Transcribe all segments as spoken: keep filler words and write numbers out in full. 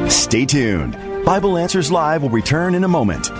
Stay tuned. Bible Answers Live will return in a moment.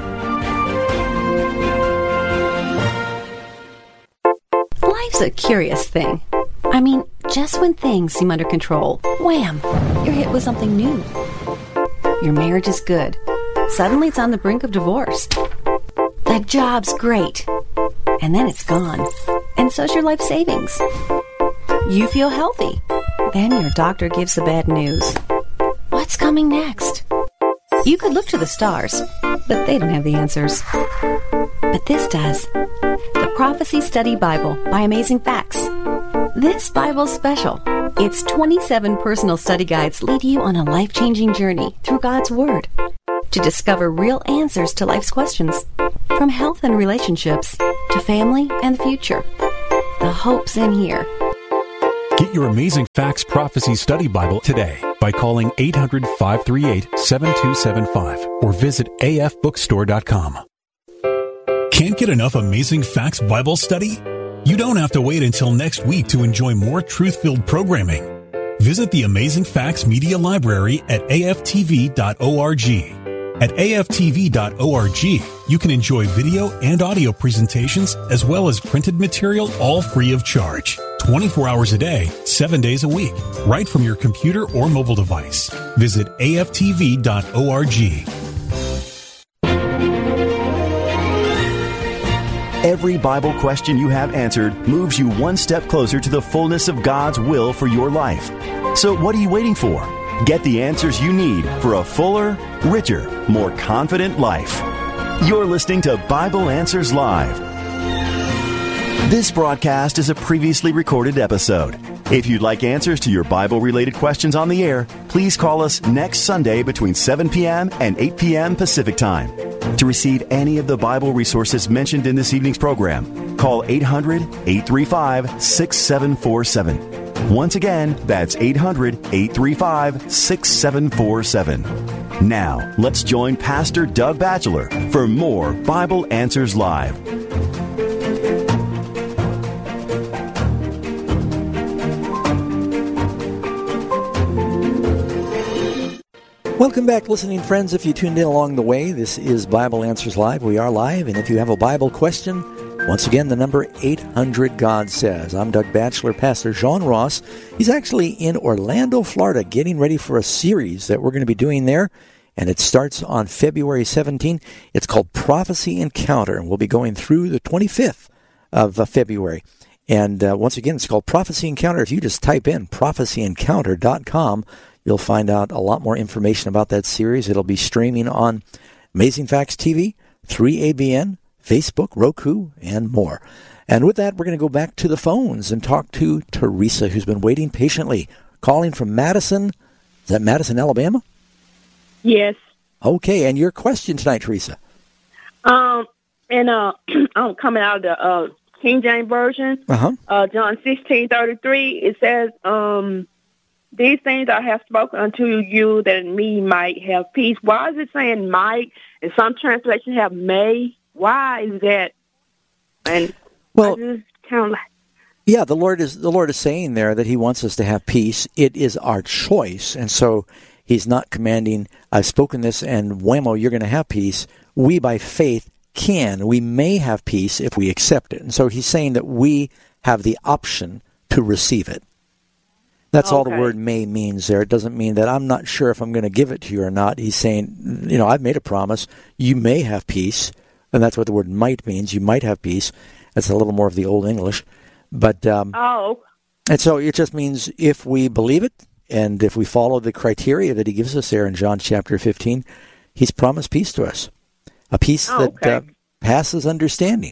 Life's a curious thing. I mean, just when things seem under control, wham, you're hit with something new. Your marriage is good. Suddenly it's on the brink of divorce. The job's great. And then it's gone. And so's your life savings. You feel healthy. Then your doctor gives the bad news. What's coming next? You could look to the stars, but they don't have the answers. But this does. The Prophecy Study Bible by Amazing Facts. This Bible's special. Its twenty-seven personal study guides lead you on a life-changing journey through God's Word to discover real answers to life's questions, from health and relationships to family and the future. The hope's in here. Get your Amazing Facts Prophecy Study Bible today by calling eight hundred, five three eight, seven two seven five or visit a f bookstore dot com. Can't get enough Amazing Facts Bible study? You don't have to wait until next week to enjoy more truth-filled programming. Visit the Amazing Facts Media Library at a f t v dot org. At a f t v dot org, you can enjoy video and audio presentations as well as printed material, all free of charge. twenty-four hours a day, seven days a week, right from your computer or mobile device. Visit a f t v dot org. Every Bible question you have answered moves you one step closer to the fullness of God's will for your life. So what are you waiting for? Get the answers you need for a fuller, richer, more confident life. You're listening to Bible Answers Live. This broadcast is a previously recorded episode. If you'd like answers to your Bible-related questions on the air, please call us next Sunday between seven p.m. and eight p.m. Pacific Time. To receive any of the Bible resources mentioned in this evening's program, call eight hundred, eight three five, six seven four seven. Once again, that's eight hundred, eight three five, six seven four seven. Now, let's join Pastor Doug Batchelor for more Bible Answers Live. Welcome back, listening friends. If you tuned in along the way, this is Bible Answers Live. We are live, and if you have a Bible question, once again, the number eight hundred God Says. I'm Doug Batchelor, Pastor John Ross. He's actually in Orlando, Florida, getting ready for a series that we're going to be doing there, and it starts on February seventeenth. It's called Prophecy Encounter, and we'll be going through the twenty-fifth of uh, February. And uh, once again, it's called Prophecy Encounter. If you just type in prophecy encounter dot com, you'll find out a lot more information about that series. It'll be streaming on Amazing Facts T V, three A B N, Facebook, Roku, and more. And with that, we're going to go back to the phones and talk to Teresa, who's been waiting patiently, calling from Madison. Is that Madison, Alabama? Yes. Okay, and your question tonight, Teresa? Um, and uh, I'm coming out of the uh, King James Version. Uh-huh. Uh, John sixteen thirty-three. It says, um, "These things I have spoken unto you, that in me might have peace." Why is it saying might? And some translations have may. Why is that? And well, I just kind of like, yeah, the Lord is the Lord is saying there that He wants us to have peace. It is our choice, and so He's not commanding, "I've spoken this, and whammo, you're going to have peace." We, by faith, can. We may have peace if we accept it, and so He's saying that we have the option to receive it. That's okay. All the word may means there. It doesn't mean that I'm not sure if I'm going to give it to you or not. He's saying, you know, I've made a promise. You may have peace. And that's what the word might means. You might have peace. That's a little more of the Old English. But um, oh. And so it just means if we believe it and if we follow the criteria that He gives us there in John chapter fifteen, He's promised peace to us. A peace oh, that okay. uh, passes understanding.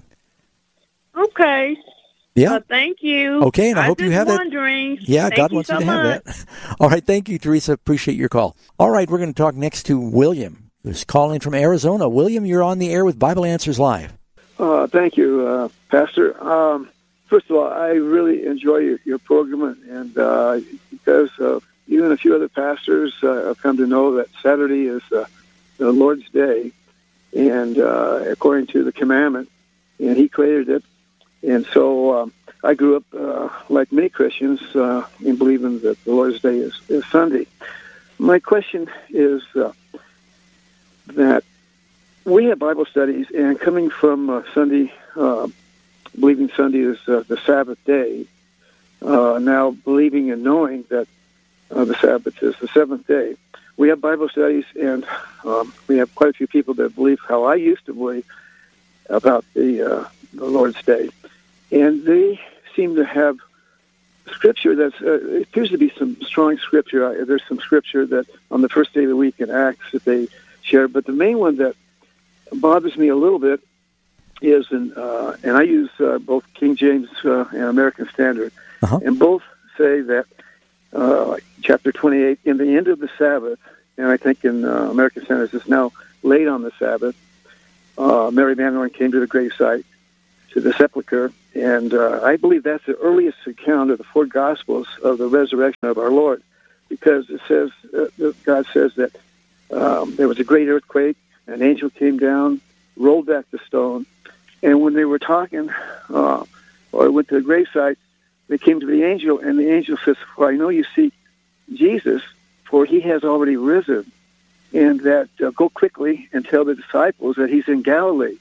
Okay. Yeah. Uh, thank you. Okay, and I, I hope you have wondering. that. Yeah, thank God you wants so you to much. have that. All right, thank you, Teresa. Appreciate your call. All right, we're going to talk next to William, who's calling from Arizona. William, you're on the air with Bible Answers Live. Uh, thank you, uh, Pastor. Um, first of all, I really enjoy your, your program, and uh, because uh, you and a few other pastors uh, have come to know that Saturday is uh, the Lord's Day, and uh, according to the commandment, and He created it. And so um, I grew up, uh, like many Christians, uh, in believing that the Lord's Day is, is Sunday. my question is uh, that we have Bible studies, and coming from uh, Sunday, uh, believing Sunday is uh, the Sabbath day, uh, now believing and knowing that uh, the Sabbath is the seventh day, we have Bible studies, and um, we have quite a few people that believe how I used to believe about the, uh, the Lord's Day. And they seem to have scripture that's, uh, it appears to be some strong scripture. Uh, there's some scripture that on the first day of the week in Acts that they share. But the main one that bothers me a little bit is, in, uh, and I use uh, both King James uh, and American Standard, uh-huh. and both say that uh, chapter twenty-eight, in the end of the Sabbath, and I think in uh, American Standard it's now late on the Sabbath, uh, Mary Magdalene came to the gravesite, to the sepulcher, and uh, I believe that's the earliest account of the four Gospels of the resurrection of our Lord, because it says, uh, God says that um, there was a great earthquake, an angel came down, rolled back the stone, and when they were talking, uh, or went to the gravesite, they came to the angel, and the angel says, "For I know you seek Jesus, for he has already risen, and that uh, go quickly and tell the disciples that he's in Galilee."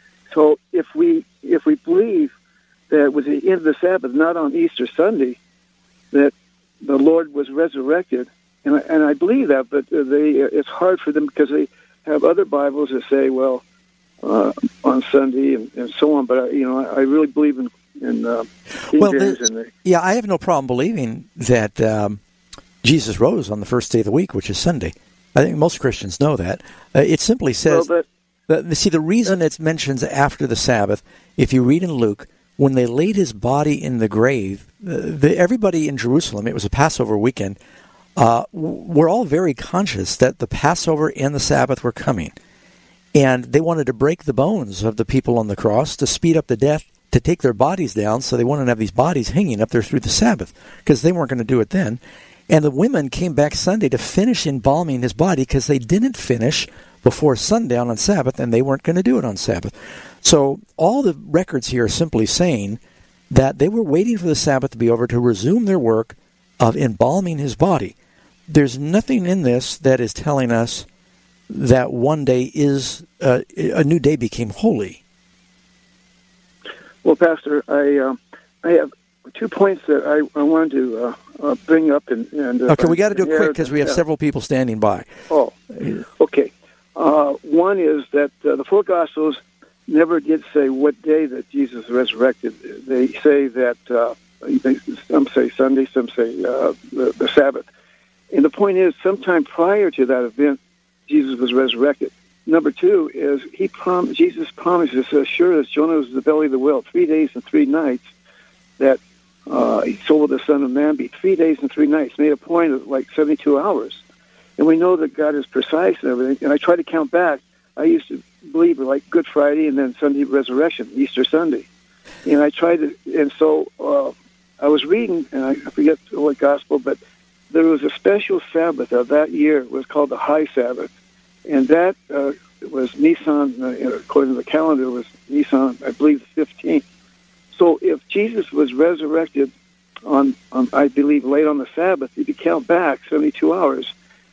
So if we if we believe that it was the end of the Sabbath, not on Easter Sunday, that the Lord was resurrected, and I, and I believe that, but they it's hard for them because they have other Bibles that say, well, uh, on Sunday and, and so on. But I, you know, I really believe in in uh, King well, James. The, and the, yeah, I have no problem believing that um, Jesus rose on the first day of the week, which is Sunday. I think most Christians know that. Uh, it simply says. Well, but, The, see, the reason it mentions after the Sabbath, if you read in Luke, when they laid his body in the grave, the, the, everybody in Jerusalem, it was a Passover weekend, uh, were all very conscious that the Passover and the Sabbath were coming. And they wanted to break the bones of the people on the cross to speed up the death, to take their bodies down, so they wanted to have these bodies hanging up there through the Sabbath, because they weren't going to do it then. And the women came back Sunday to finish embalming his body, because they didn't finish before sundown on Sabbath, and they weren't going to do it on Sabbath. So all the records here are simply saying that they were waiting for the Sabbath to be over to resume their work of embalming his body. There's nothing in this that is telling us that one day is, uh, a new day became holy. Well, Pastor, I uh, I have two points that I, I wanted to uh, uh, bring up. and, and uh, Okay, we got to do it quick because we have yeah. several people standing by. Oh, okay. Uh, one is that uh, the four Gospels never did say what day that Jesus resurrected. They say that, uh, some say Sunday, some say uh, the, the Sabbath. And the point is, sometime prior to that event, Jesus was resurrected. Number two is he prom- Jesus promises, as sure as Jonah was in the belly of the whale, three days and three nights, that uh, so will the Son of Man be. Three days and three nights, made a point of like seventy-two hours. And we know that God is precise and everything. And I try to count back. I used to believe like Good Friday and then Sunday resurrection, Easter Sunday. And I tried to, and so uh, I was reading, and I forget what gospel, but there was a special Sabbath of that year. It was called the High Sabbath. And that uh, was Nisan, uh, according to the calendar, it was Nisan, I believe, the fifteenth. So if Jesus was resurrected on, on, I believe, late on the Sabbath, if you count back seventy-two hours,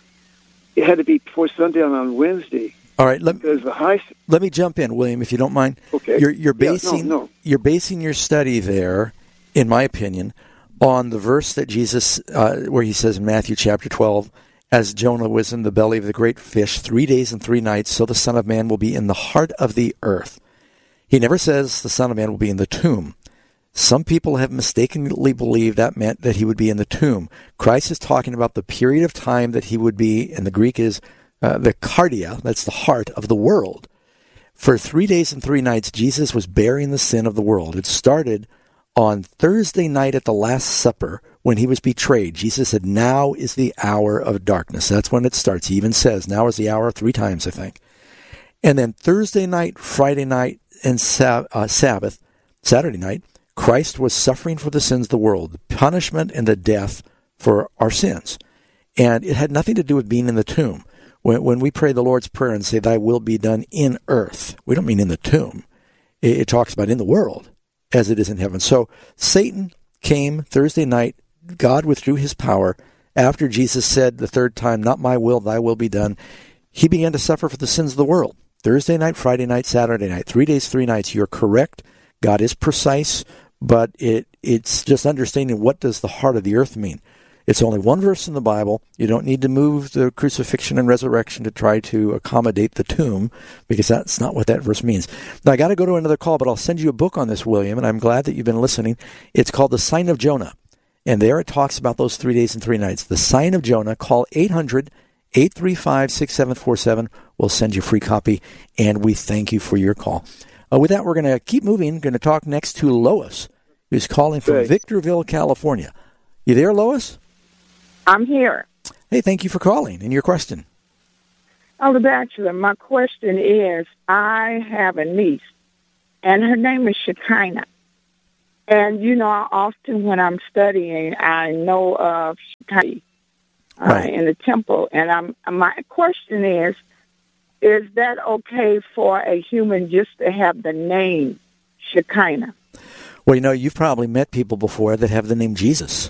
it had to be before sundown on Wednesday. All right, let, the high... let me jump in, William, if you don't mind. Okay. You're, you're basing yeah, no, no. you're basing your study there, in my opinion, on the verse that Jesus, uh, where he says in Matthew chapter twelve, as Jonah was in the belly of the great fish three days and three nights, so the Son of Man will be in the heart of the earth. He never says the Son of Man will be in the tomb. Some people have mistakenly believed that meant that he would be in the tomb. Christ is talking about the period of time that he would be, and the Greek is uh, the cardia, that's the heart of the world. For three days and three nights, Jesus was bearing the sin of the world. It started on Thursday night at the Last Supper when he was betrayed. Jesus said, now is the hour of darkness. That's when it starts. He even says, now is the hour, three times, I think. And then Thursday night, Friday night, and Sab- uh, Sabbath, Saturday night, Christ was suffering for the sins of the world, the punishment and the death for our sins. And it had nothing to do with being in the tomb. When, when we pray the Lord's Prayer and say, thy will be done in earth, we don't mean in the tomb. It, it talks about in the world as it is in heaven. So Satan came Thursday night, God withdrew his power, after Jesus said the third time, not my will, thy will be done, he began to suffer for the sins of the world. Thursday night, Friday night, Saturday night, three days, three nights. You're correct. God is precise, but it it's just understanding what does the heart of the earth mean. It's only one verse in the Bible. You don't need to move the crucifixion and resurrection to try to accommodate the tomb, because that's not what that verse means. Now, I got to go to another call, but I'll send you a book on this, William, and I'm glad that you've been listening. It's called The Sign of Jonah, and there it talks about those three days and three nights. The Sign of Jonah. Call eight hundred, eight three five, six seven four seven. We'll send you a free copy, and we thank you for your call. Uh, with that, we're going to keep moving. Going to talk next to Lois, who's calling from Great. Victorville, California. You there, Lois? I'm here. Hey, thank you for calling. And your question? Elder Bachelor, my question is, I have a niece, and her name is Shekinah. And, you know, often when I'm studying, I know of Shekinah uh, Right. in the temple. And I'm, my question is, is that okay for a human just to have the name Shekinah? Well, you know, you've probably met people before that have the name Jesus.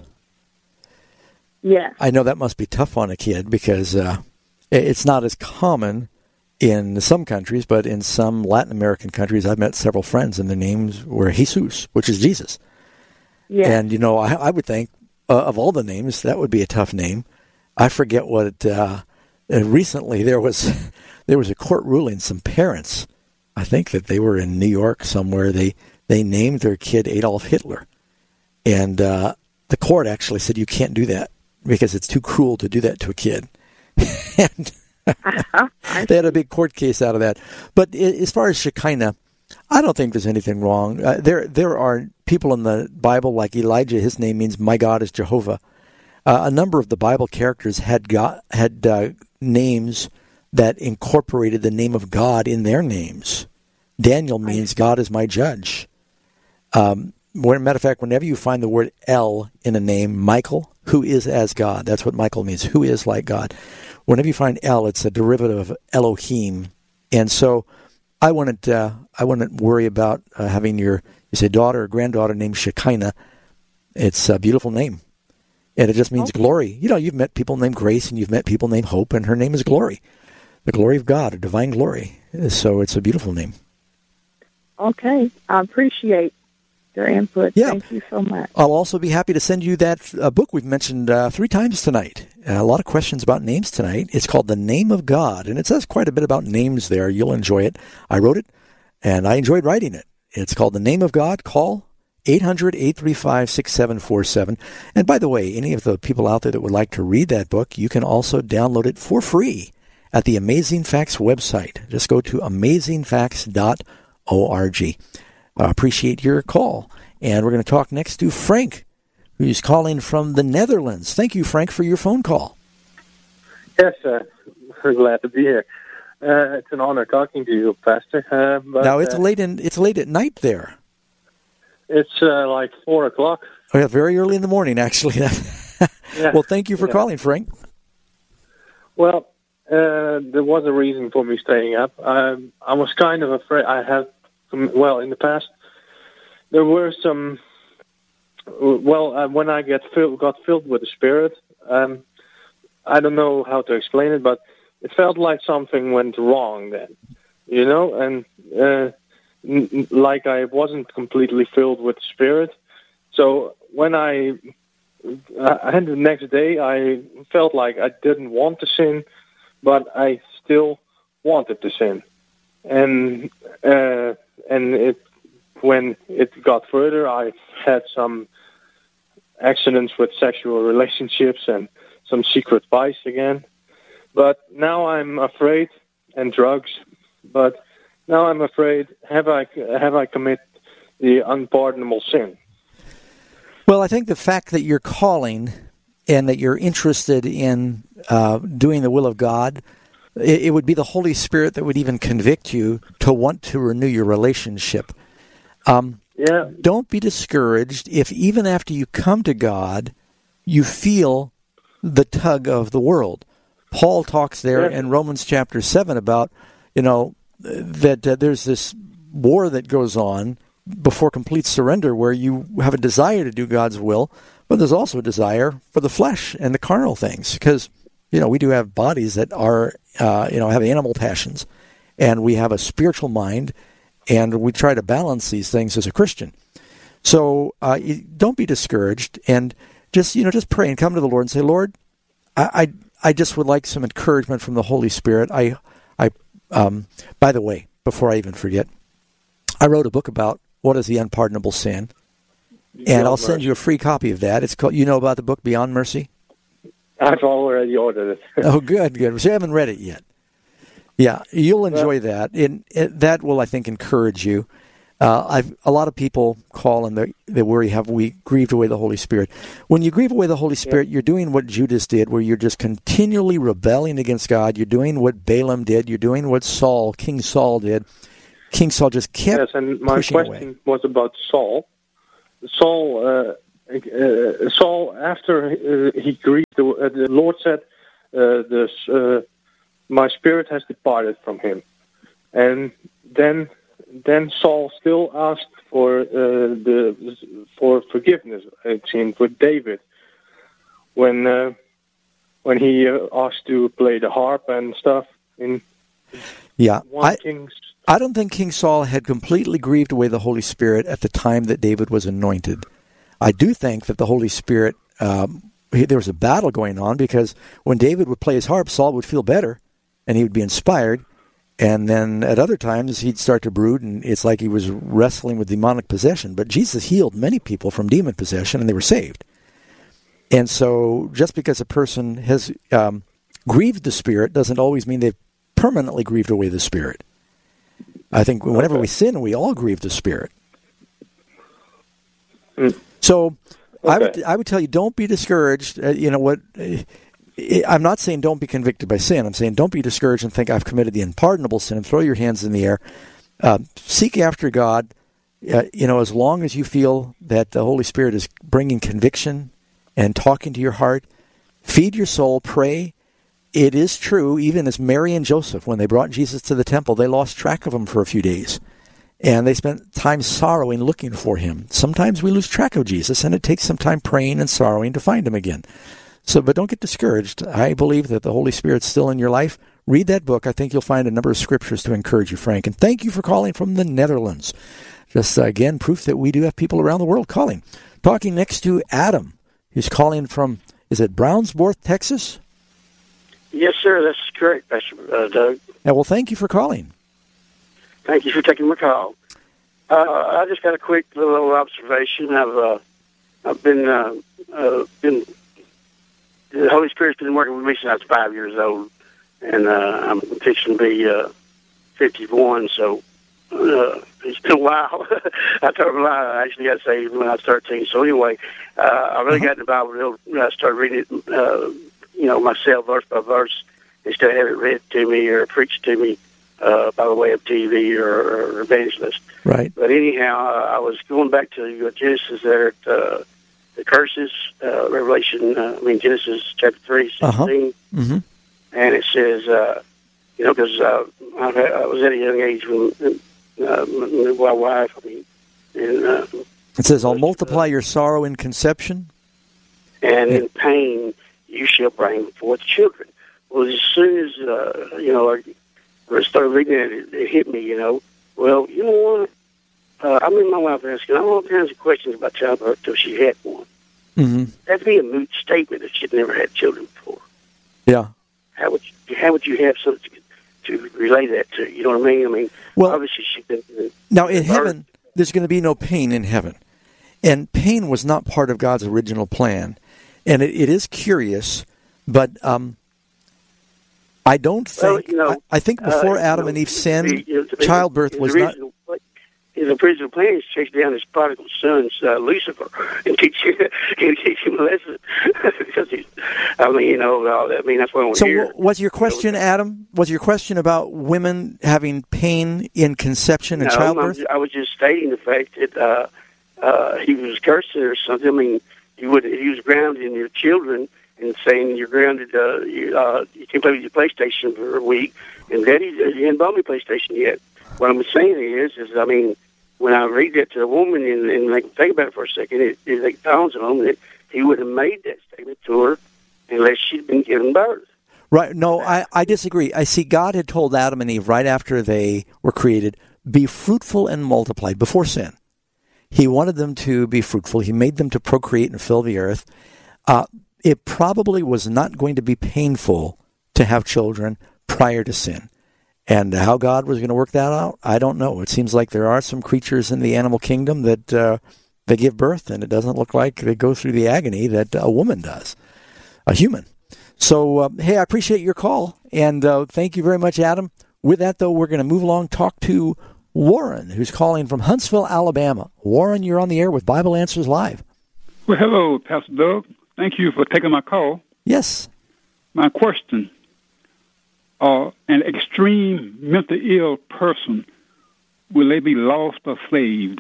Yes. I know that must be tough on a kid, because uh, it's not as common in some countries, but in some Latin American countries, I've met several friends and their names were Jesus, which is Jesus. Yes. And, you know, I, I would think uh, of all the names, that would be a tough name. I forget what, uh, recently there was there was a court ruling, some parents, I think that they were in New York somewhere, they, they named their kid Adolf Hitler. And uh, the court actually said, you can't do that, because it's too cruel to do that to a kid. And they had a big court case out of that. But as far as Shekinah, I don't think there's anything wrong. Uh, there there are people in the Bible like Elijah. His name means my God is Jehovah. Uh, a number of the Bible characters had got, had uh, names that incorporated the name of God in their names. Daniel means God is my judge. Um, When, matter of fact, whenever you find the word El in a name, Michael, who is as God, that's what Michael means, who is like God. Whenever you find El, it's a derivative of Elohim. And so I wouldn't, uh, I wouldn't worry about uh, having your, you say, daughter or granddaughter named Shekinah. It's a beautiful name. And it just means okay. glory. You know, you've met people named Grace, and you've met people named Hope, and her name is Glory. The glory of God, a divine glory. So it's a beautiful name. Okay. I appreciate your input. Yeah. Thank you so much. I'll also be happy to send you that uh, book we've mentioned uh, three times tonight. Uh, a lot of questions about names tonight. It's called The Name of God, and it says quite a bit about names there. You'll enjoy it. I wrote it, and I enjoyed writing it. It's called The Name of God. Call eight hundred, eight three five, six seven four seven. And by the way, any of the people out there that would like to read that book, you can also download it for free at the Amazing Facts website. Just go to amazing facts dot org. I appreciate your call. And we're going to talk next to Frank, who's calling from the Netherlands. Thank you, Frank, for your phone call. Yes, uh, we're glad to be here. Uh, it's an honor talking to you, Pastor. Uh, but, now, it's uh, late in it's late at night there. It's uh, like four o'clock. Oh, yeah, very early in the morning, actually. yeah. Well, thank you for yeah. calling, Frank. Well, uh, there was a reason for me staying up. Um, I was kind of afraid. I have, well, in the past, there were some. Well, uh, when I get filled, got filled with the Spirit, um, I don't know how to explain it, but it felt like something went wrong then, you know, and uh, n- like I wasn't completely filled with the Spirit. So when I, uh, and the next day, I felt like I didn't want to sin, but I still wanted to sin, and uh, and it. When it got further, I had some accidents with sexual relationships and some secret vice again. But now I'm afraid, and drugs. But now I'm afraid, have I have I committed the unpardonable sin? Well, I think the fact that you're calling and that you're interested in uh, doing the will of God, it, it would be the Holy Spirit that would even convict you to want to renew your relationship. Um, yeah. Don't be discouraged if even after you come to God, you feel the tug of the world. Paul talks there yeah. in Romans chapter seven about, you know, that uh, there's this war that goes on before complete surrender where you have a desire to do God's will, But there's also a desire for the flesh and the carnal things, because, you know, we do have bodies that are, uh, you know, have animal passions, and we have a spiritual mind, and we try to balance these things as a Christian. So uh, you, don't be discouraged, and just, you know, just pray and come to the Lord and say, Lord, I, I, I just would like some encouragement from the Holy Spirit. I, I, um, by the way, before I even forget, I wrote a book about what is the unpardonable sin. And Beyond I'll send Mercy. You a free copy of that. It's called, you know about the book Beyond Mercy? I've already ordered it. Oh, good, good. So you haven't read it yet. Yeah, you'll enjoy well, that. And it, that will, I think, encourage you. Uh, I've, a lot of people call and they, they worry, have we grieved away the Holy Spirit? When you grieve away the Holy Spirit, yeah. you're doing what Judas did, where you're just continually rebelling against God. You're doing what Balaam did. You're doing what Saul, King Saul did. King Saul just kept Yes, and my pushing question away. was about Saul. Saul, uh, uh, Saul, after uh, he grieved, the, uh, the Lord said, uh, this, uh, "My spirit has departed from him," and then, then Saul still asked for uh, the for forgiveness. It seemed with David, when uh, when he uh, asked to play the harp and stuff in yeah, one I, Kings. I don't think King Saul had completely grieved away the Holy Spirit at the time that David was anointed. I do think that the Holy Spirit, um, he, there was a battle going on, because when David would play his harp, Saul would feel better, and he would be inspired. And then at other times, he'd start to brood, and it's like he was wrestling with demonic possession. But Jesus healed many people from demon possession, and they were saved. And so just because a person has um, grieved the Spirit doesn't always mean they've permanently grieved away the Spirit. I think whenever okay. we sin, we all grieve the Spirit. Mm. So okay. I would I would tell you, don't be discouraged. Uh, you know what? Uh, I'm not saying don't be convicted by sin. I'm saying don't be discouraged and think I've committed the unpardonable sin and throw your hands in the air. Uh, seek after God. Uh, you know, as long as you feel that the Holy Spirit is bringing conviction and talking to your heart, feed your soul, pray. It is true, even as Mary and Joseph, when they brought Jesus to the temple, they lost track of him for a few days. And they spent time sorrowing, looking for him. Sometimes we lose track of Jesus, and it takes some time praying and sorrowing to find him again. So, but don't get discouraged. I believe that the Holy Spirit's still in your life. Read that book. I think you'll find a number of scriptures to encourage you, Frank. And thank you for calling from the Netherlands. Just, uh, again, proof that we do have people around the world calling. Talking next to Adam. He's calling from, is it Brownsworth, Texas? Yes, sir. That's correct, Pastor uh, Doug. Yeah, well, thank you for calling. Thank you for taking my call. Uh, I just got a quick little observation. I've uh, I've been uh, uh, been the Holy Spirit's been working with me since I was five years old, and uh, I'm fixing to be uh, fifty-one. So uh, it's been a while. I told a lie. I actually got saved when I was thirteen. So anyway, uh, I really uh-huh. got in the Bible real. I started reading it. Uh, you know, myself, verse by verse, instead of having it read to me or preached to me uh, by the way of T V or, or evangelist. Right. But anyhow, uh, I was going back to Genesis there at uh, the curses, uh, Revelation, uh, I mean, Genesis chapter three, sixteen. Uh-huh. Mm-hmm. And it says, uh, you know, because uh, I, I was at a young age when uh, my wife, I mean, and, uh, it says, I'll multiply uh, your sorrow in conception. And yeah. in pain you shall bring forth children. Well, as soon as, uh, you know, I, I started reading it, it, it hit me, you know. Well, you know what? Uh, I mean, my wife asking all kinds of questions about childbirth till she had one. Mm-hmm. That'd be a moot statement if she'd never had children before. Yeah. How would you, how would you have something to, to relay that to? You know what I mean? I mean, well, obviously she'd been... Uh, now, in heaven, there's going to be no pain in heaven. And pain was not part of God's original plan. And it, it is curious, but um, I don't think... Well, you know, I, I think before uh, Adam you know, and Eve sinned, the, you know, childbirth the, was the not... original, the original plan is to chase down his prodigal son, uh, Lucifer, and teach him, and teach him a lesson. Because he's, I mean, you know, uh, I mean, that's what I want so to hear. So was your question, you know, Adam, was your question about women having pain in conception and no, childbirth? I was just stating the fact that uh, uh, he was cursing or something. I mean, he would he was grounded in your children and saying you're grounded. Uh, you, uh, you can't play with your PlayStation for a week, and Daddy, he hadn't bought me PlayStation yet. What I'm saying is, is I mean, when I read that to a woman and, and like think about it for a second, it, it like dawns on them that he would have made that statement to her unless she'd been given birth. Right. No, I, I disagree. I see God had told Adam and Eve right after they were created, be fruitful and multiply before sin. He wanted them to be fruitful. He made them to procreate and fill the earth. Uh, it probably was not going to be painful to have children prior to sin. And how God was going to work that out, I don't know. It seems like there are some creatures in the animal kingdom that uh, they give birth, and it doesn't look like they go through the agony that a woman does, a human. So, uh, hey, I appreciate your call, and uh, thank you very much, Adam. With that, though, we're going to move along, talk to Warren, who's calling from Huntsville, Alabama. Warren, you're on the air with Bible Answers Live. Well, hello, Pastor Doug. Thank you for taking my call. Yes. My question, uh, an extreme mentally ill person, will they be lost or saved?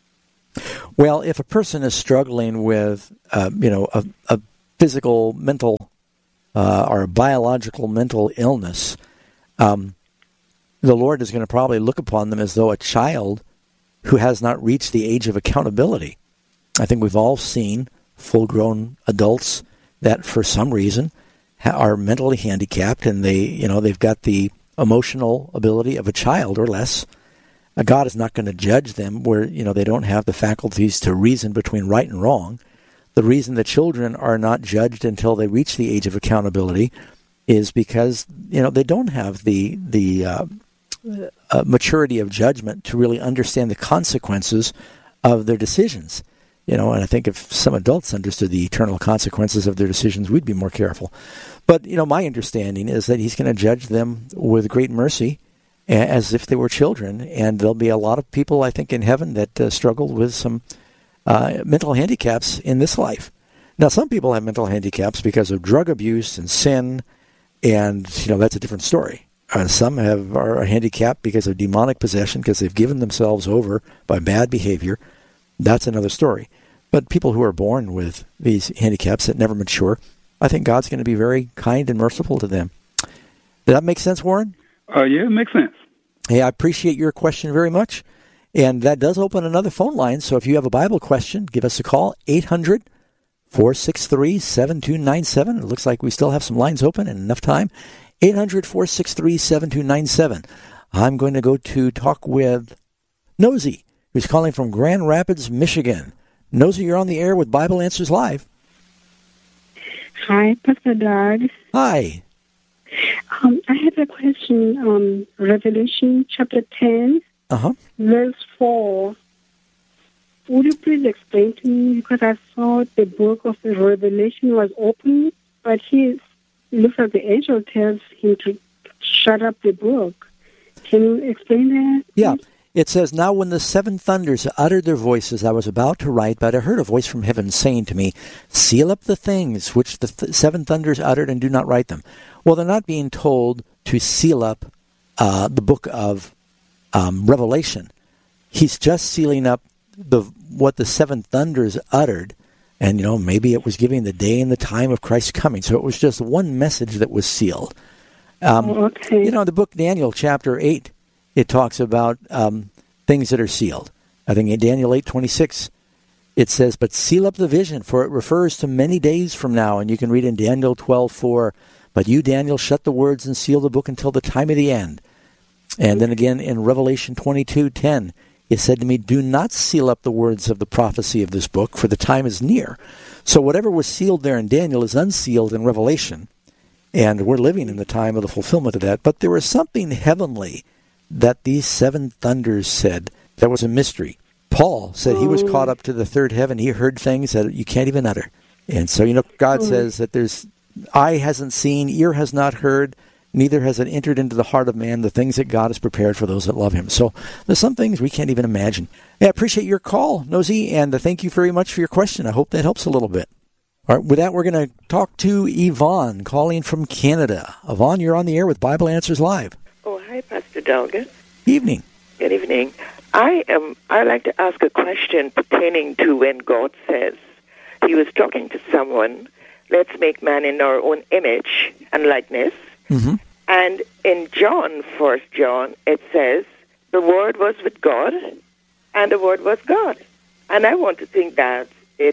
Well, if a person is struggling with, uh, you know, a, a physical, mental, uh, or a biological mental illness, um, the Lord is going to probably look upon them as though a child who has not reached the age of accountability. I think we've all seen full-grown adults that, for some reason, ha- are mentally handicapped, and they, you know, they've got the emotional ability of a child or less. Uh, God is not going to judge them where, you know, they don't have the faculties to reason between right and wrong. The reason the children are not judged until they reach the age of accountability is because, you know, they don't have the the uh, uh, maturity of judgment to really understand the consequences of their decisions. You know, and I think if some adults understood the eternal consequences of their decisions, we'd be more careful. But, you know, my understanding is that he's going to judge them with great mercy as if they were children. And there'll be a lot of people, I think, in heaven that uh, struggle with some uh, mental handicaps in this life. Now, some people have mental handicaps because of drug abuse and sin, and, you know, that's a different story. Uh, some have are handicapped because of demonic possession, because they've given themselves over by bad behavior. That's another story. But people who are born with these handicaps that never mature, I think God's going to be very kind and merciful to them. Did that make sense, Warren? Uh, yeah, it makes sense. Hey, I appreciate your question very much. And that does open another phone line. So if you have a Bible question, give us a call, eight hundred, four six three, seven two nine seven. It looks like we still have some lines open and enough time. eight hundred, four six three, seven two nine seven. I'm going to go to talk with Nosy, who's calling from Grand Rapids, Michigan. Nosy, you're on the air with Bible Answers Live. Hi, Pastor Doug. Hi. Um, I have a question on Revelation chapter ten, uh-huh. verse four. Would you please explain to me, because I saw the book of the Revelation was open, but he looks like the angel tells him to shut up the book. Can you explain that? Yeah. It says, now when the seven thunders uttered their voices, I was about to write, but I heard a voice from heaven saying to me, seal up the things which the th- seven thunders uttered and do not write them. Well, they're not being told to seal up uh, the book of um, Revelation. He's just sealing up the what the seven thunders uttered, and, you know, maybe it was giving the day and the time of Christ's coming. So it was just one message that was sealed. Um, oh, okay. You know, the book Daniel chapter eight, it talks about um, things that are sealed. I think in Daniel eight twenty-six, it says, but seal up the vision, for it refers to many days from now. And you can read in Daniel twelve four, but you, Daniel, shut the words and seal the book until the time of the end. And then again in Revelation twenty-two ten, it said to me, do not seal up the words of the prophecy of this book, for the time is near. So whatever was sealed there in Daniel is unsealed in Revelation. And we're living in the time of the fulfillment of that. But there was something heavenly that these seven thunders said that was a mystery. Paul said he was caught up to the third heaven. He heard things that you can't even utter. And so, you know, God says that there's eye hasn't seen, ear has not heard, neither has it entered into the heart of man the things that God has prepared for those that love him. So there's some things we can't even imagine. I appreciate your call, Nosy, and thank you very much for your question. I hope that helps a little bit. All right, with that, we're going to talk to Yvonne, calling from Canada. Yvonne, you're on the air with Bible Answers Live. Oh, hi, Pastor Doug. Evening. Good evening. I am. I like to ask a question pertaining to when God says he was talking to someone, let's make man in our own image and likeness. Mm-hmm. And in John, First John, it says, the Word was with God, and the Word was God. And I want to think that it's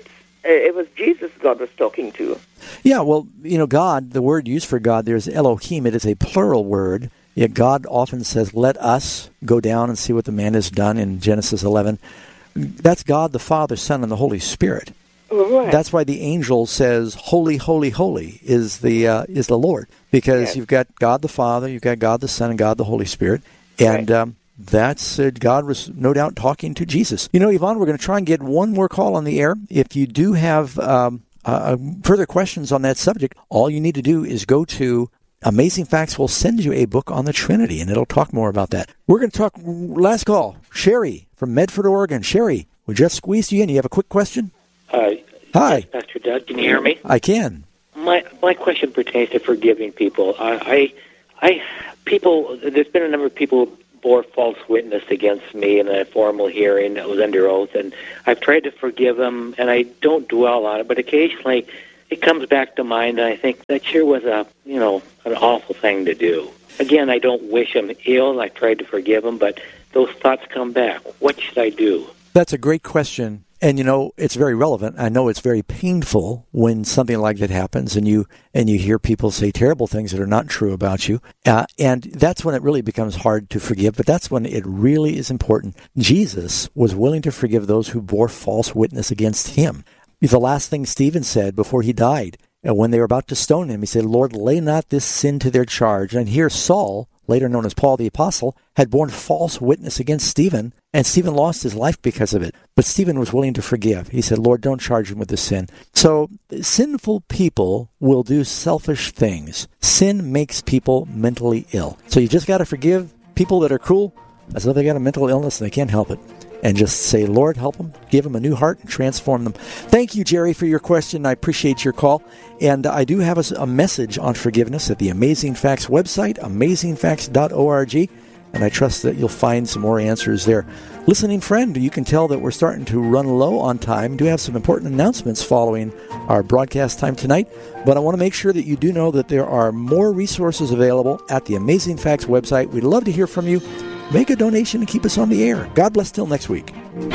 it was Jesus God was talking to. Yeah, well, you know, God, the word used for God there is Elohim. It is a plural word. Yet God often says, let us go down and see what the man has done in Genesis eleven. That's God, the Father, Son, and the Holy Spirit. Right. That's why the angel says, holy, holy, holy is the uh, is the Lord. Because yes. You've got God the Father, you've got God the Son, and God the Holy Spirit. And right. um, that's, uh, God was no doubt talking to Jesus. You know, Yvonne, we're going to try and get one more call on the air. If you do have um, uh, further questions on that subject, all you need to do is go to Amazing Facts. Will send you a book on the Trinity, and it'll talk more about that. We're going to talk, last call, Sherry from Medford, Oregon. Sherry, we just squeezed you in. You have a quick question? Hi. Hi. Yes, Pastor Doug, can you hear me? I can. My my question pertains to forgiving people. I, I, I people. There's been a number of people who bore false witness against me in a formal hearing that was under oath, and I've tried to forgive them, and I don't dwell on it, but occasionally it comes back to mind, and I think that sure was a you know an awful thing to do. Again, I don't wish them ill. I tried to forgive them, but those thoughts come back. What should I do? That's a great question. And, you know, it's very relevant. I know it's very painful when something like that happens and you and you hear people say terrible things that are not true about you. Uh, and that's when it really becomes hard to forgive. But that's when it really is important. Jesus was willing to forgive those who bore false witness against him. The last thing Stephen said before he died, uh, when they were about to stone him, he said, Lord, lay not this sin to their charge. And here Saul, later known as Paul the Apostle, had borne false witness against Stephen, and Stephen lost his life because of it. But Stephen was willing to forgive. He said, Lord, don't charge him with the sin. So sinful people will do selfish things. Sin makes people mentally ill. So you just got to forgive people that are cruel as though they got a mental illness and they can't help it. And just say, Lord, help them, give them a new heart, and transform them. Thank you, Jerry, for your question. I appreciate your call. And I do have a, a message on forgiveness at the Amazing Facts website, amazing facts dot org. And I trust that you'll find some more answers there. Listening friend, you can tell that we're starting to run low on time. We do have some important announcements following our broadcast time tonight. But I want to make sure that you do know that there are more resources available at the Amazing Facts website. We'd love to hear from you. Make a donation and keep us on the air. God bless till next week.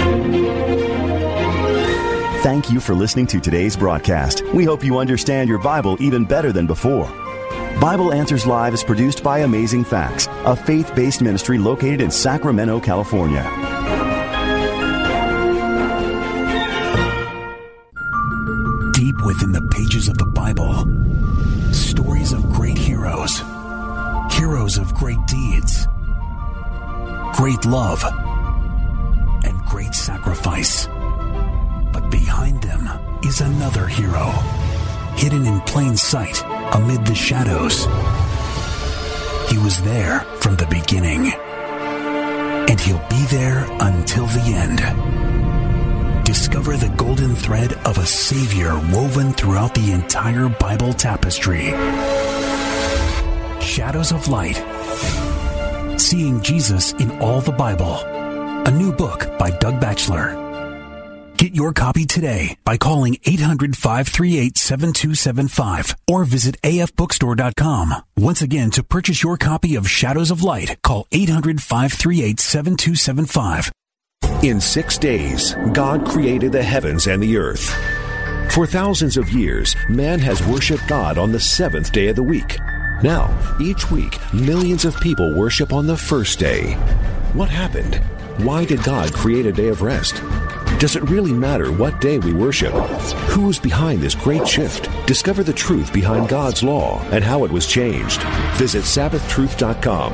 Thank you for listening to today's broadcast. We hope you understand your Bible even better than before. Bible Answers Live is produced by Amazing Facts, a faith-based ministry located in Sacramento, California. Deep within the pages of the Bible, stories of great heroes, heroes of great deeds, great love, and great sacrifice. But behind them is another hero, hidden in plain sight amid the shadows. He was there from the beginning, and he'll be there until the end. Discover the golden thread of a Savior woven throughout the entire Bible tapestry. Shadows of Light. Seeing Jesus in all the Bible. A new book by Doug Batchelor. Get your copy today by calling eight hundred, five three eight, seven two seven five or visit A F bookstore dot com. Once again, to purchase your copy of Shadows of Light, call eight hundred, five three eight, seven two seven five. In six days, God created the heavens and the earth. For thousands of years, man has worshiped God on the seventh day of the week. Now, each week, millions of people worship on the first day. What happened? Why did God create a day of rest? Does it really matter what day we worship? Who's behind this great shift? Discover the truth behind God's law and how it was changed. Visit Sabbath truth dot com.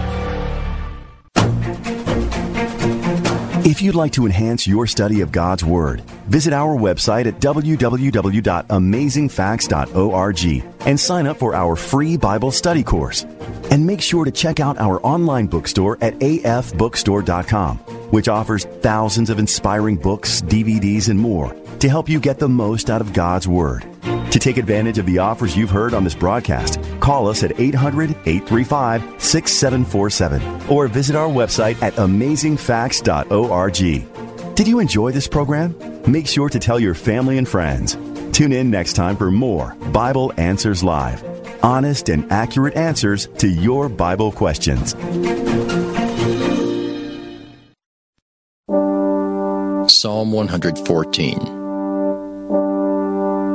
If you'd like to enhance your study of God's Word, visit our website at w w w dot amazing facts dot org and sign up for our free Bible study course. And make sure to check out our online bookstore at A F bookstore dot com, which offers thousands of inspiring books, D V Ds, and more to help you get the most out of God's Word. To take advantage of the offers you've heard on this broadcast, call us at eight hundred, eight three five, six seven four seven or visit our website at amazing facts dot org. Did you enjoy this program? Make sure to tell your family and friends. Tune in next time for more Bible Answers Live. Honest and accurate answers to your Bible questions. Psalm one fourteen.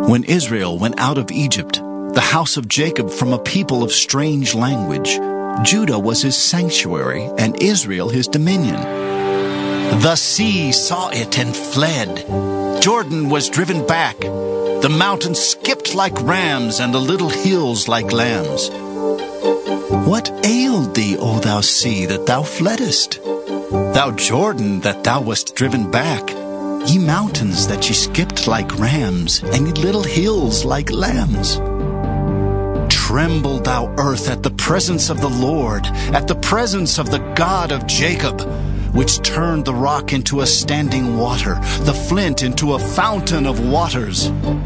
When Israel went out of Egypt, the house of Jacob from a people of strange language, Judah was his sanctuary, and Israel his dominion. The sea saw it and fled. Jordan was driven back. The mountains skipped like rams, and the little hills like lambs. What ailed thee, O thou sea, that thou fleddest? Thou Jordan, that thou wast driven back? Ye mountains, that ye skipped like rams, and ye little hills like lambs? Tremble, thou earth, at the presence of the Lord, at the presence of the God of Jacob, which turned the rock into a standing water, the flint into a fountain of waters.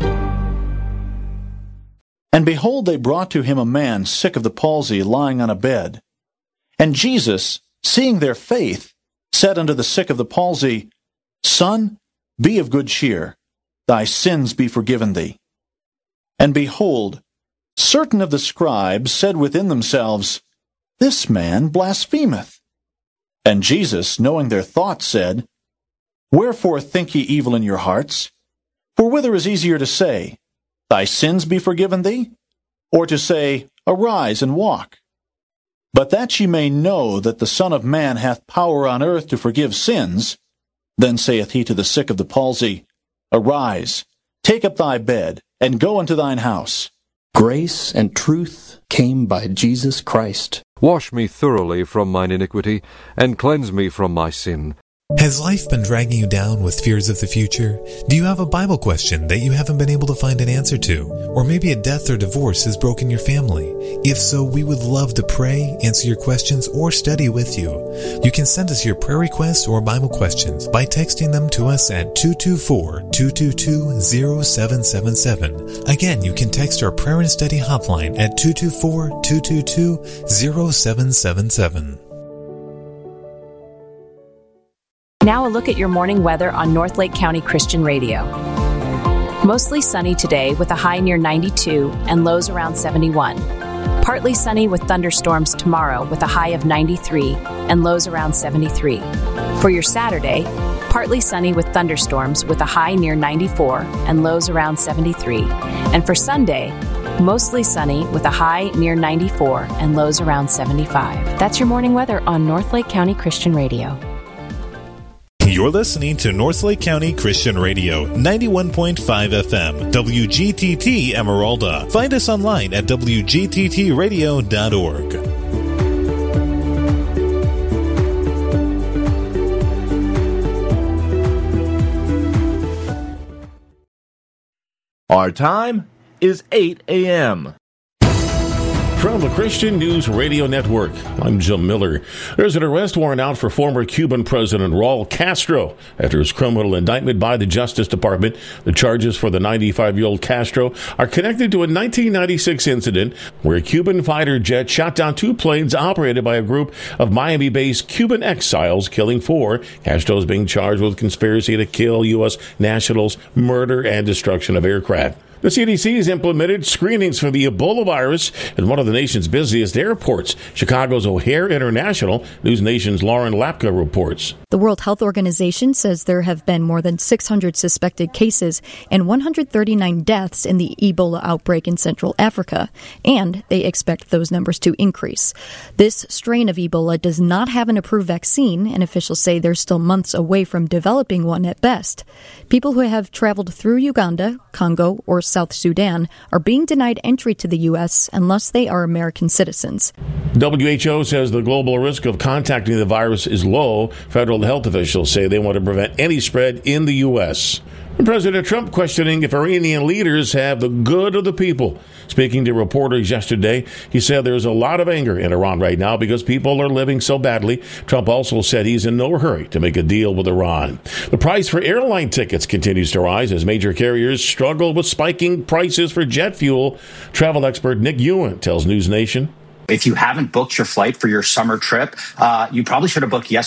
And behold, they brought to him a man sick of the palsy, lying on a bed. And Jesus, seeing their faith, said unto the sick of the palsy, Son, be of good cheer, thy sins be forgiven thee. And behold, certain of the scribes said within themselves, This man blasphemeth. And Jesus, knowing their thoughts, said, Wherefore think ye evil in your hearts? For whither is easier to say, Thy sins be forgiven thee? Or to say, Arise and walk? But that ye may know that the Son of Man hath power on earth to forgive sins, then saith he to the sick of the palsy, Arise, take up thy bed, and go unto thine house. Grace and truth came by Jesus Christ. Wash me thoroughly from mine iniquity, and cleanse me from my sin. Has life been dragging you down with fears of the future? Do you have a Bible question that you haven't been able to find an answer to? Or maybe a death or divorce has broken your family? If so, we would love to pray, answer your questions, or study with you. You can send us your prayer requests or Bible questions by texting them to us at two two four, two two two, zero seven seven seven. Again, you can text our prayer and study hotline at two two four, two two two, zero seven seven seven. Now a look at your morning weather on Northlake County Christian Radio. Mostly sunny today with a high near ninety-two and lows around seventy-one. Partly sunny with thunderstorms tomorrow with a high of ninety-three and lows around seventy-three. For your Saturday, partly sunny with thunderstorms with a high near ninety-four and lows around seventy-three. And for Sunday, mostly sunny with a high near ninety-four and lows around seventy-five. That's your morning weather on Northlake County Christian Radio. You're listening to Northlake County Christian Radio, ninety-one point five F M, W G T T Emeralda. Find us online at w g t t radio dot org. Our time is eight a.m. From the Christian News Radio Network, I'm Jim Miller. There's an arrest warrant out for former Cuban President Raul Castro after his criminal indictment by the Justice Department. The charges for the ninety-five-year-old Castro are connected to a nineteen ninety-six incident where a Cuban fighter jet shot down two planes operated by a group of Miami-based Cuban exiles, killing four. Castro is being charged with conspiracy to kill U S nationals, murder, and destruction of aircraft. The C D C has implemented screenings for the Ebola virus in one of the nation's busiest airports. Chicago's O'Hare International. News Nation's Lauren Lapka reports. The World Health Organization says there have been more than six hundred suspected cases and one hundred thirty-nine deaths in the Ebola outbreak in Central Africa, and they expect those numbers to increase. This strain of Ebola does not have an approved vaccine, and officials say they're still months away from developing one at best. People who have traveled through Uganda, Congo, or South Sudan are being denied entry to the U S unless they are American citizens. W H O says the global risk of contacting the virus is low. Federal health officials say they want to prevent any spread in the U S. President Trump questioning if Iranian leaders have the good of the people. Speaking to reporters yesterday, he said there's a lot of anger in Iran right now because people are living so badly. Trump also said he's in no hurry to make a deal with Iran. The price for airline tickets continues to rise as major carriers struggle with spiking prices for jet fuel. Travel expert Nick Ewan tells News Nation. If you haven't booked your flight for your summer trip, uh, you probably should have booked yesterday.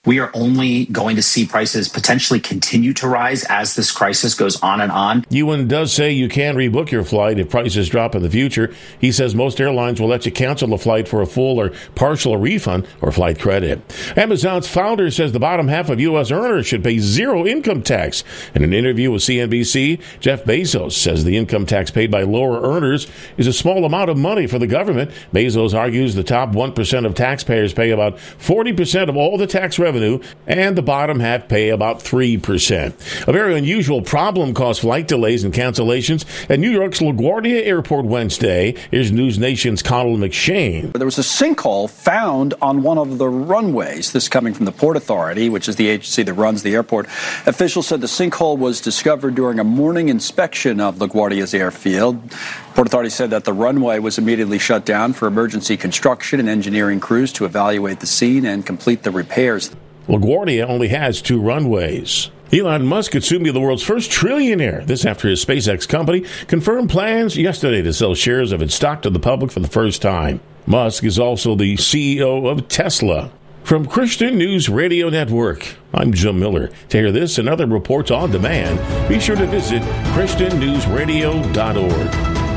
we are only going to see prices potentially continue to rise as this crisis goes on and on. Ewan does say you can rebook your flight if prices drop in the future. He says most airlines will let you cancel the flight for a full or partial refund or flight credit. Amazon's founder says the bottom half of U S earners should pay zero income tax. In an interview with C N B C, Jeff Bezos says the income tax paid by lower earners is a small amount of money for the government. Bezos argues the top one percent of taxpayers pay about forty percent of all the tax revenue, and the bottom half pay about three percent. A very unusual problem caused flight delays and cancellations at New York's LaGuardia Airport Wednesday. Here's News Nation's Connell McShane. There was a sinkhole found on one of the runways. This coming from the Port Authority, which is the agency that runs the airport. Officials said the sinkhole was discovered during a morning inspection of LaGuardia's airfield. Port Authority said that the runway was immediately shut down for emergency construction and engineering crews to evaluate the scene and complete the repairs. LaGuardia only has two runways. Elon Musk could soon be the world's first trillionaire. This after his SpaceX company confirmed plans yesterday to sell shares of its stock to the public for the first time. Musk is also the C E O of Tesla. From Christian News Radio Network, I'm Jim Miller. To hear this and other reports on demand, be sure to visit Christian News Radio dot org.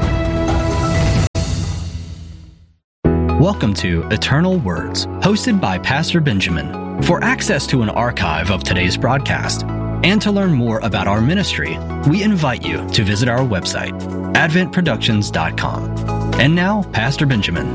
Welcome to Eternal Words, hosted by Pastor Benjamin. For access to an archive of today's broadcast and to learn more about our ministry, we invite you to visit our website, advent productions dot com. And now, Pastor Benjamin.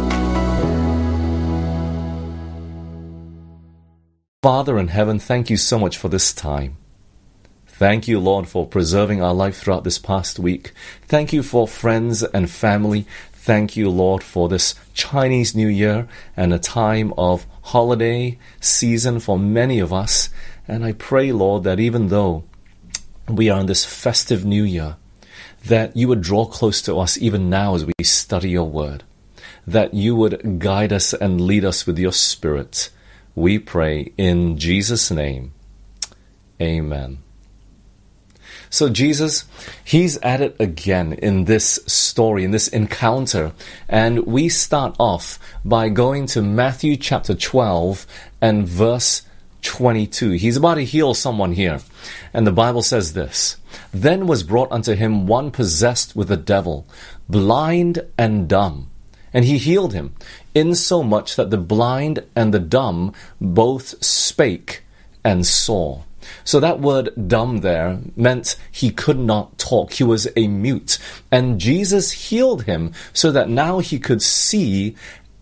Father in heaven, thank you so much for this time. Thank you, Lord, for preserving our life throughout this past week. Thank you for friends and family. Thank you, Lord, for this Chinese New Year and a time of holiday season for many of us. And I pray, Lord, that even though we are in this festive New Year, that you would draw close to us even now as we study your word, that you would guide us and lead us with your Spirit. We pray in Jesus' name. Amen. So Jesus, he's at it again in this story, in this encounter. And we start off by going to Matthew chapter twelve and verse twenty-two. He's about to heal someone here. And the Bible says this: Then was brought unto him one possessed with a devil, blind and dumb. And he healed him, insomuch that the blind and the dumb both spake and saw. So that word dumb there meant he could not talk. He was a mute. And Jesus healed him so that now he could see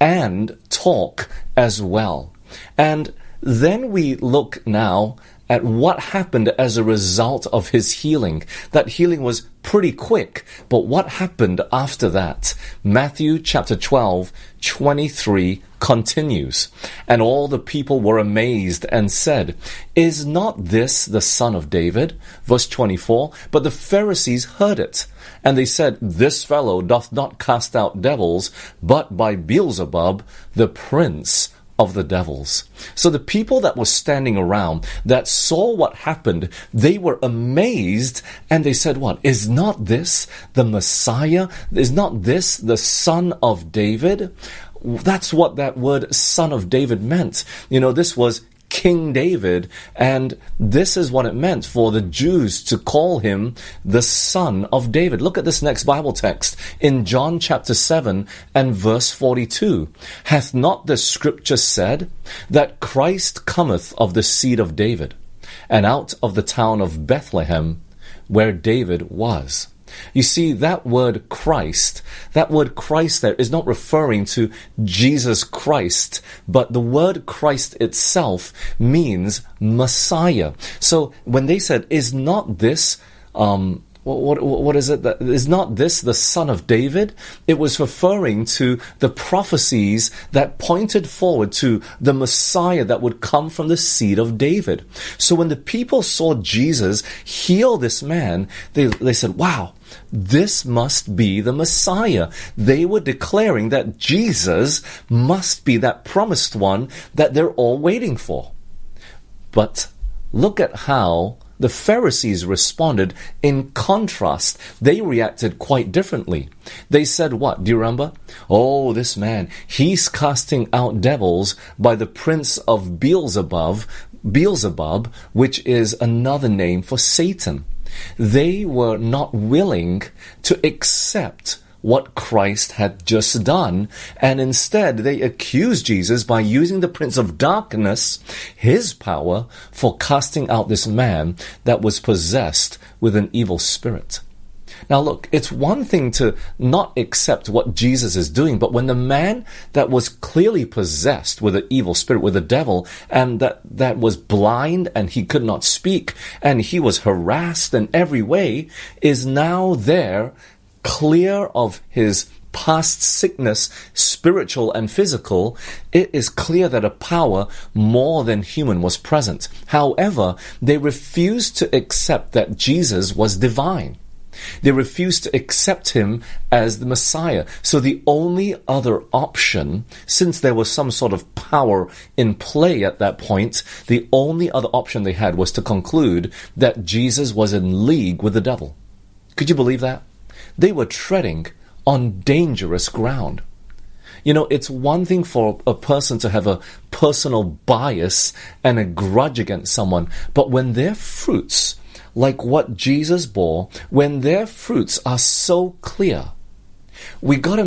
and talk as well. And then we look now at what happened as a result of his healing. That healing was pretty quick, but what happened after that? Matthew chapter twelve, twenty-three continues. And all the people were amazed and said, Is not this the son of David? Verse twenty-four, but the Pharisees heard it. And they said, This fellow doth not cast out devils, but by Beelzebub, the prince of the devils. So the people that were standing around that saw what happened, they were amazed, and they said, what? Is not this the Messiah? Is not this the son of David? That's what that word son of David meant. You know, this was King David, and this is what it meant for the Jews to call him the son of David. Look at this next Bible text in John chapter seven and verse forty-two. Hath not the scripture said that Christ cometh of the seed of David, and out of the town of Bethlehem, where David was? You see, that word Christ, that word Christ there is not referring to Jesus Christ, but the word Christ itself means Messiah. So when they said, is not this, um, what, what, what is it? That, is not this the son of David? It was referring to the prophecies that pointed forward to the Messiah that would come from the seed of David. So when the people saw Jesus heal this man, they, they said, wow, this must be the Messiah. They were declaring that Jesus must be that promised one that they're all waiting for. But look at how the Pharisees responded in contrast. They reacted quite differently. They said what? Do you remember? Oh, this man, he's casting out devils by the prince of Beelzebub, Beelzebub, which is another name for Satan. They were not willing to accept what Christ had just done, and instead they accused Jesus by using the prince of darkness, his power, for casting out this man that was possessed with an evil spirit. Now look, it's one thing to not accept what Jesus is doing, but when the man that was clearly possessed with an evil spirit, with a devil, and that, that was blind and he could not speak, and he was harassed in every way, is now there, clear of his past sickness, spiritual and physical, it is clear that a power more than human was present. However, they refused to accept that Jesus was divine. They refused to accept him as the Messiah. So the only other option, since there was some sort of power in play at that point, the only other option they had was to conclude that Jesus was in league with the devil. Could you believe that? They were treading on dangerous ground. You know, it's one thing for a person to have a personal bias and a grudge against someone, but when their fruits, like what Jesus bore, when their fruits are so clear, we got to